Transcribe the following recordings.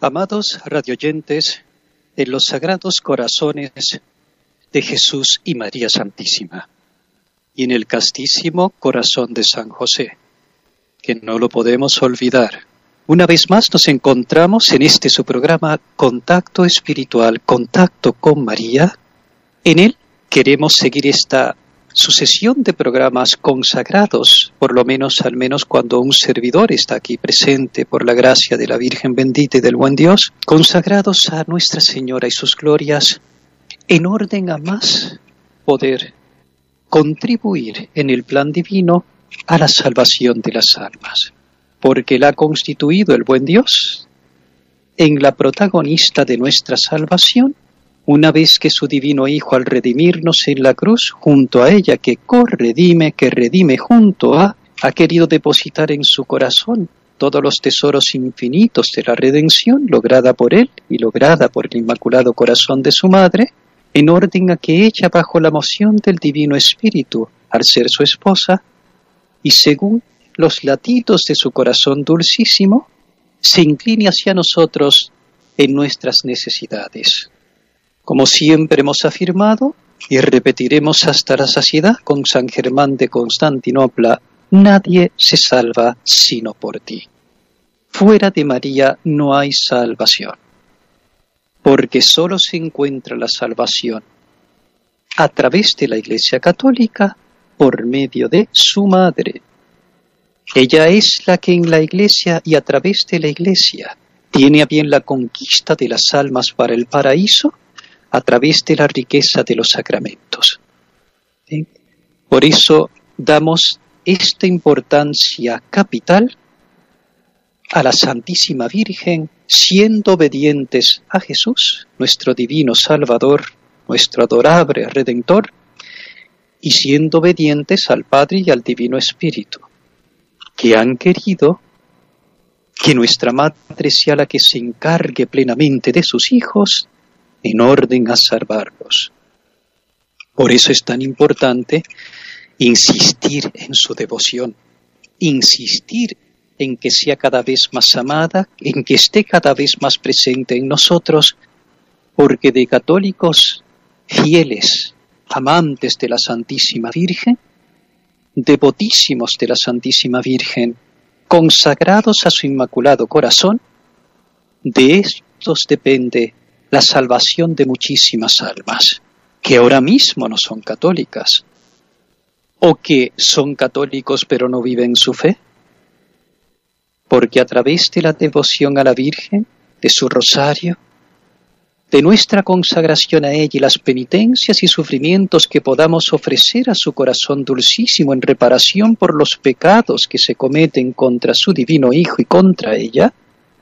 Amados radioyentes, en los sagrados corazones de Jesús y María Santísima, y en el castísimo corazón de San José, que no lo podemos olvidar. Una vez más nos encontramos en este su programa Contacto Espiritual, Contacto con María. En él queremos seguir esta sucesión de programas consagrados, al menos cuando un servidor está aquí presente por la gracia de la Virgen bendita y del buen Dios, consagrados a Nuestra Señora y sus glorias, en orden a más poder contribuir en el plan divino a la salvación de las almas, porque la ha constituido el buen Dios en la protagonista de nuestra salvación, una vez que su divino Hijo, al redimirnos en la cruz, junto a ella que corredime, que redime junto a, ha querido depositar en su corazón todos los tesoros infinitos de la redención, lograda por él y lograda por el Inmaculado Corazón de su Madre, en orden a que ella, bajo la moción del Divino Espíritu, al ser su esposa, y según los latidos de su corazón dulcísimo, se incline hacia nosotros en nuestras necesidades. Como siempre hemos afirmado, y repetiremos hasta la saciedad con San Germán de Constantinopla, nadie se salva sino por ti. Fuera de María no hay salvación, porque solo se encuentra la salvación a través de la Iglesia Católica por medio de su Madre. Ella es la que en la Iglesia y a través de la Iglesia tiene a bien la conquista de las almas para el paraíso, a través de la riqueza de los sacramentos. ¿Sí? Por eso damos esta importancia capital a la Santísima Virgen, siendo obedientes a Jesús, nuestro divino Salvador, nuestro adorable Redentor, y siendo obedientes al Padre y al Divino Espíritu, que han querido que nuestra Madre sea la que se encargue plenamente de sus hijos, en orden a salvarlos. Por eso es tan importante insistir en su devoción, insistir en que sea cada vez más amada, en que esté cada vez más presente en nosotros, porque de católicos fieles, amantes de la Santísima Virgen, devotísimos de la Santísima Virgen, consagrados a su Inmaculado Corazón, de estos depende la salvación de muchísimas almas, que ahora mismo no son católicas, o que son católicos pero no viven su fe, porque a través de la devoción a la Virgen, de su rosario, de nuestra consagración a ella y las penitencias y sufrimientos que podamos ofrecer a su corazón dulcísimo en reparación por los pecados que se cometen contra su divino Hijo y contra ella,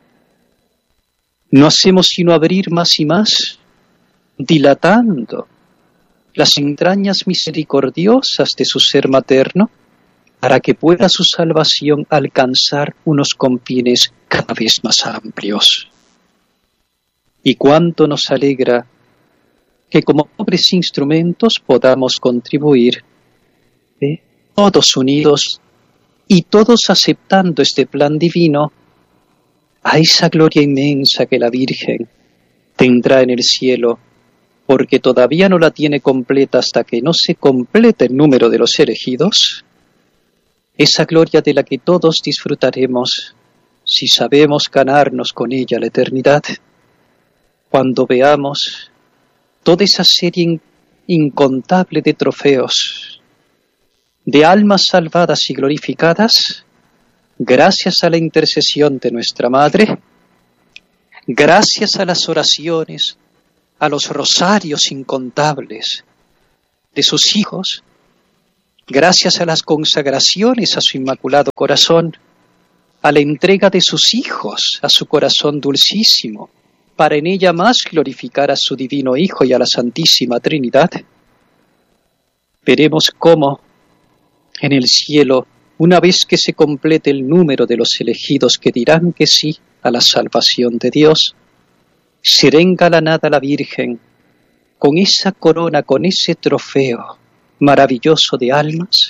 no hacemos sino abrir más y más, dilatando las entrañas misericordiosas de su ser materno, para que pueda su salvación alcanzar unos confines cada vez más amplios. Y cuánto nos alegra que como pobres instrumentos podamos contribuir, todos unidos y todos aceptando este plan divino, a esa gloria inmensa que la Virgen tendrá en el cielo, porque todavía no la tiene completa hasta que no se complete el número de los elegidos, esa gloria de la que todos disfrutaremos si sabemos ganarnos con ella la eternidad, cuando veamos toda esa serie incontable de trofeos, de almas salvadas y glorificadas, gracias a la intercesión de nuestra Madre, gracias a las oraciones, a los rosarios incontables de sus hijos, gracias a las consagraciones a su Inmaculado Corazón, a la entrega de sus hijos a su corazón dulcísimo, para en ella más glorificar a su Divino Hijo y a la Santísima Trinidad, veremos cómo en el cielo, una vez que se complete el número de los elegidos que dirán que sí a la salvación de Dios, será engalanada la Virgen con esa corona, con ese trofeo maravilloso de almas,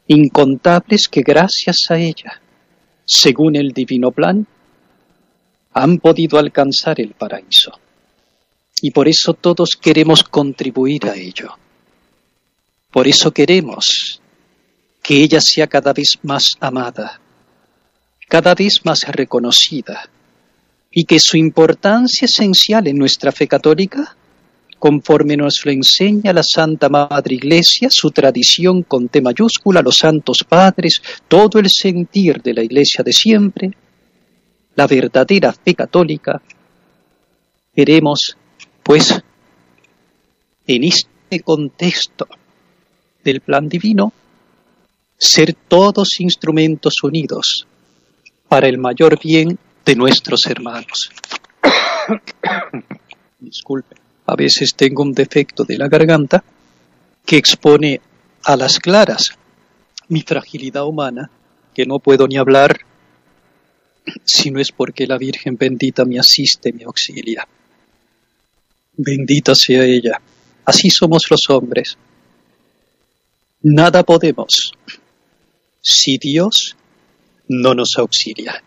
incontables que gracias a ella, según el divino plan, han podido alcanzar el paraíso. Y por eso todos queremos contribuir a ello. Por eso queremos que ella sea cada vez más amada, cada vez más reconocida, y que su importancia esencial en nuestra fe católica, conforme nos lo enseña la Santa Madre Iglesia, su tradición con T mayúscula, los santos padres, todo el sentir de la Iglesia de siempre, la verdadera fe católica, queremos, pues, en este contexto del plan divino, ser todos instrumentos unidos para el mayor bien de nuestros hermanos. Disculpe, a veces tengo un defecto de la garganta que expone a las claras mi fragilidad humana, que no puedo ni hablar si no es porque la Virgen bendita me asiste, me auxilia. Bendita sea ella. Así somos los hombres. Nada podemos si Dios no nos auxilia.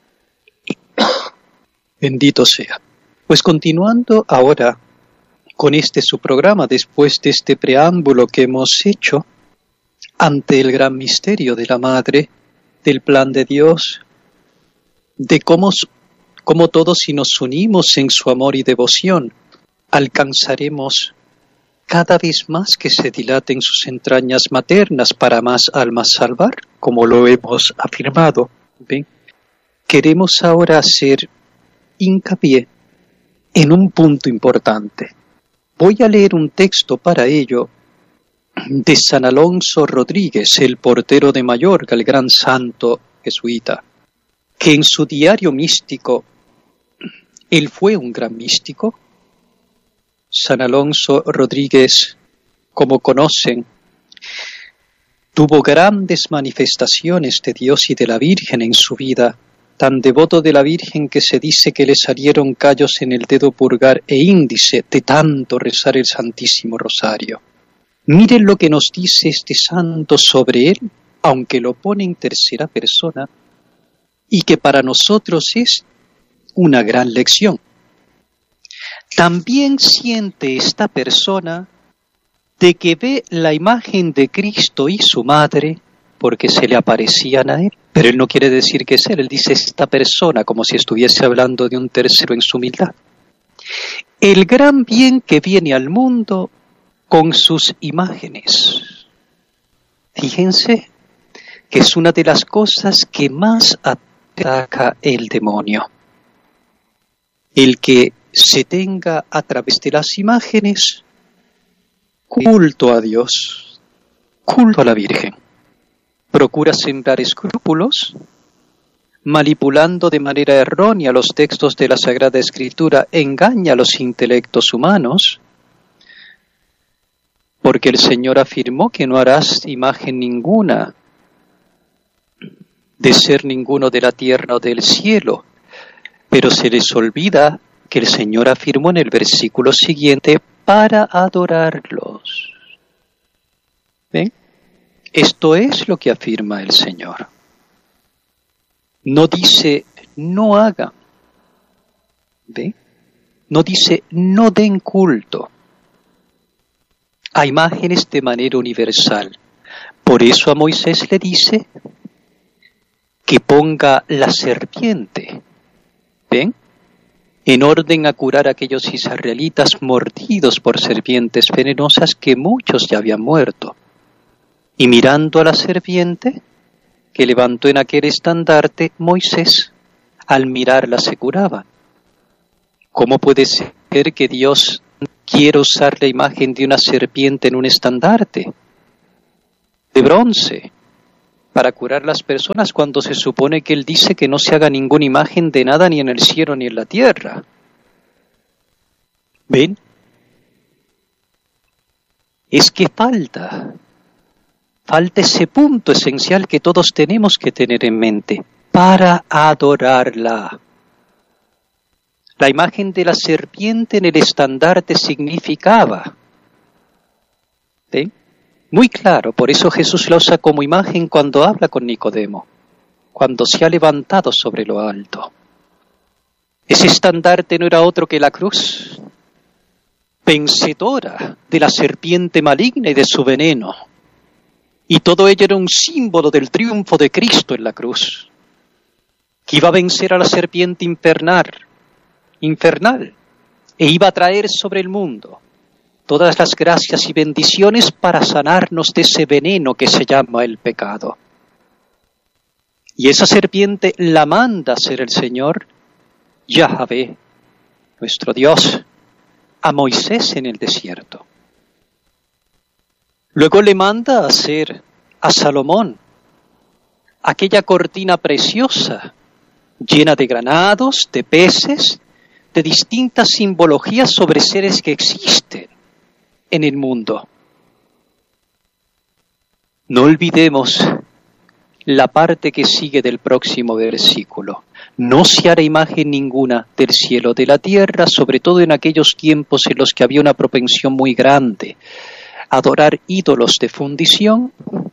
Bendito sea. Pues continuando ahora con su programa, después de este preámbulo que hemos hecho ante el gran misterio de la Madre, del plan de Dios, de cómo todos, si nos unimos en su amor y devoción, alcanzaremos cada vez más que se dilaten sus entrañas maternas para más almas salvar, como lo hemos afirmado. ¿Ven? Queremos ahora hacer hincapié en un punto importante. Voy a leer un texto para ello de San Alonso Rodríguez, el portero de Mallorca, el gran santo jesuita, que en su diario místico, él fue un gran místico. San Alonso Rodríguez, como conocen, tuvo grandes manifestaciones de Dios y de la Virgen en su vida, tan devoto de la Virgen que se dice que le salieron callos en el dedo pulgar e índice de tanto rezar el Santísimo Rosario. Miren lo que nos dice este santo sobre él, aunque lo pone en tercera persona, y que para nosotros es una gran lección. También siente esta persona de que ve la imagen de Cristo y su madre porque se le aparecían a él, pero él no quiere decir que es él dice esta persona como si estuviese hablando de un tercero en su humildad. El gran bien que viene al mundo con sus imágenes. Fíjense que es una de las cosas que más ataca el demonio. El que se tenga a través de las imágenes culto a Dios, culto a la Virgen. Procura sembrar escrúpulos, manipulando de manera errónea los textos de la Sagrada Escritura, engaña a los intelectos humanos, porque el Señor afirmó que no harás imagen ninguna de ser ninguno de la tierra o del cielo, pero se les olvida que el Señor afirmó en el versículo siguiente para adorarlos. ¿Ven? Esto es lo que afirma el Señor. No dice no hagan. ¿Ven? No dice no den culto a imágenes de manera universal. Por eso a Moisés le dice que ponga la serpiente. ¿Ven? En orden a curar a aquellos israelitas mordidos por serpientes venenosas que muchos ya habían muerto. Y mirando a la serpiente que levantó en aquel estandarte, Moisés, al mirarla se curaba. ¿Cómo puede ser que Dios quiera usar la imagen de una serpiente en un estandarte de bronce para curar las personas cuando se supone que Él dice que no se haga ninguna imagen de nada ni en el cielo ni en la tierra? ¿Ven? Es que falta ese punto esencial que todos tenemos que tener en mente para adorarla. La imagen de la serpiente en el estandarte significaba, ¿ven? Muy claro, por eso Jesús la usa como imagen cuando habla con Nicodemo, cuando se ha levantado sobre lo alto. Ese estandarte no era otro que la cruz, vencedora de la serpiente maligna y de su veneno. Y todo ello era un símbolo del triunfo de Cristo en la cruz, que iba a vencer a la serpiente infernal, e iba a traer sobre el mundo todas las gracias y bendiciones para sanarnos de ese veneno que se llama el pecado. Y esa serpiente la manda a ser el Señor, Yahvé, nuestro Dios, a Moisés en el desierto. Luego le manda a hacer a Salomón aquella cortina preciosa, llena de granados, de peces, de distintas simbologías sobre seres que existen en el mundo. No olvidemos la parte que sigue del próximo versículo. No se hará imagen ninguna del cielo, de la tierra, sobre todo en aquellos tiempos en los que había una propensión muy grande a adorar ídolos de fundición.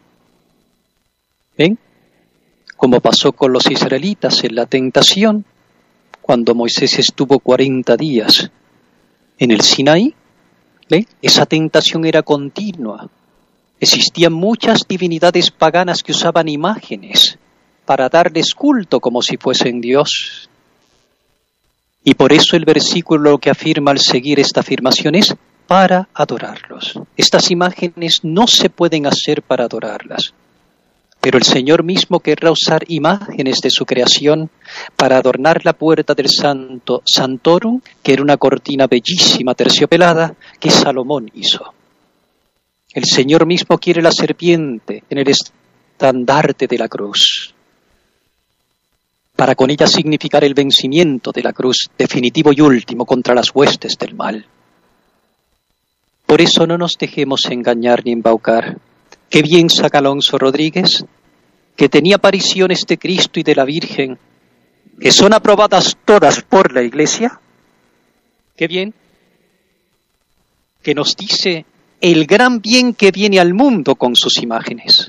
¿Ven? Como pasó con los israelitas en la tentación, cuando Moisés estuvo 40 días en el Sinaí. ¿Ven? Esa tentación era continua. Existían muchas divinidades paganas que usaban imágenes para darles culto como si fuesen Dios. Y por eso el versículo lo que afirma al seguir esta afirmación es para adorarlos. Estas imágenes no se pueden hacer para adorarlas, pero el Señor mismo querrá usar imágenes de su creación para adornar la puerta del Santo Santorum, que era una cortina bellísima terciopelada que Salomón hizo. El Señor mismo quiere la serpiente en el estandarte de la cruz, para con ella significar el vencimiento de la cruz, definitivo y último, contra las huestes del mal. Por eso no nos dejemos engañar ni embaucar. Qué bien saca Alonso Rodríguez, que tenía apariciones de Cristo y de la Virgen, que son aprobadas todas por la Iglesia. Qué bien, que nos dice el gran bien que viene al mundo con sus imágenes.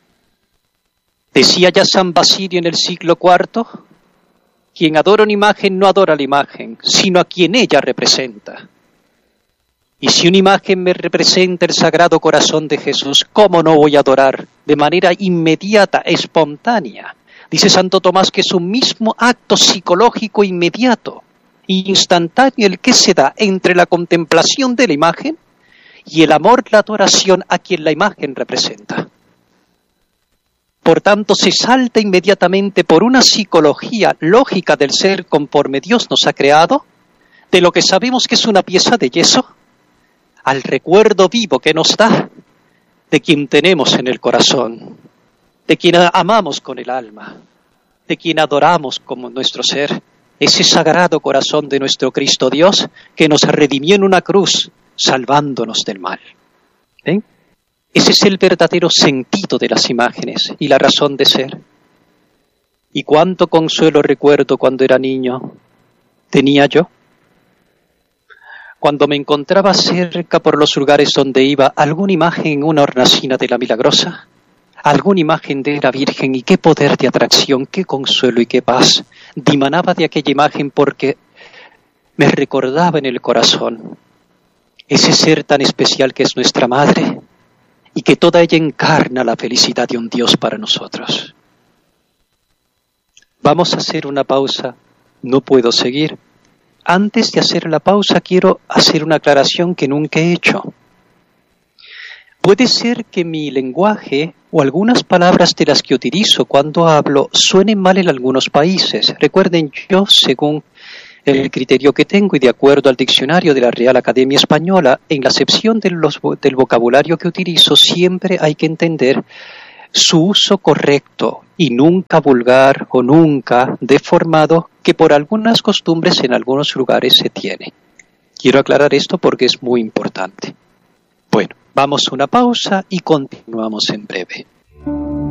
Decía ya San Basilio en el siglo IV, quien adora una imagen no adora la imagen, sino a quien ella representa. Y si una imagen me representa el Sagrado Corazón de Jesús, ¿cómo no voy a adorar de manera inmediata, espontánea? Dice Santo Tomás que es un mismo acto psicológico inmediato, instantáneo, el que se da entre la contemplación de la imagen y el amor, la adoración a quien la imagen representa. Por tanto, se salta inmediatamente por una psicología lógica del ser conforme Dios nos ha creado, de lo que sabemos que es una pieza de yeso, al recuerdo vivo que nos da de quien tenemos en el corazón, de quien amamos con el alma, de quien adoramos como nuestro ser, ese sagrado corazón de nuestro Cristo Dios que nos redimió en una cruz, salvándonos del mal. ¿Ven? Ese es el verdadero sentido de las imágenes y la razón de ser. Y cuánto consuelo recuerdo cuando era niño tenía yo, cuando me encontraba cerca por los lugares donde iba alguna imagen en una hornacina de la Milagrosa, alguna imagen de la Virgen, y qué poder de atracción, qué consuelo y qué paz dimanaba de aquella imagen, porque me recordaba en el corazón ese ser tan especial que es nuestra Madre, y que toda ella encarna la felicidad de un Dios para nosotros. Vamos a hacer una pausa, no puedo seguir. Antes de hacer la pausa quiero hacer una aclaración que nunca he hecho. Puede ser que mi lenguaje o algunas palabras de las que utilizo cuando hablo suenen mal en algunos países. Recuerden, yo, según el criterio que tengo y de acuerdo al diccionario de la Real Academia Española, en la acepción del vocabulario que utilizo siempre hay que entender su uso correcto y nunca vulgar o nunca deformado, que por algunas costumbres en algunos lugares se tiene. Quiero aclarar esto porque es muy importante. Bueno, vamos a una pausa y continuamos en breve.